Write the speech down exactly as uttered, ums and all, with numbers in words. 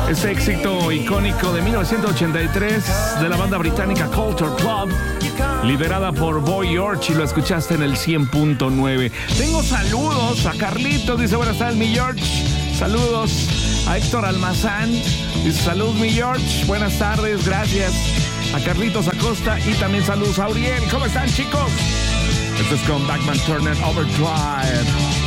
Este éxito icónico de mil novecientos ochenta y tres de la banda británica Culture Club, liderada por Boy George, y lo escuchaste en el cien punto nueve. Tengo saludos a Carlitos, dice buenas tardes mi George. Saludos a Héctor Almazán, dice salud mi George, buenas tardes, gracias. A Carlitos Acosta y también saludos a Uriel. ¿Cómo están chicos? Esto es con Backman Turner Overdrive.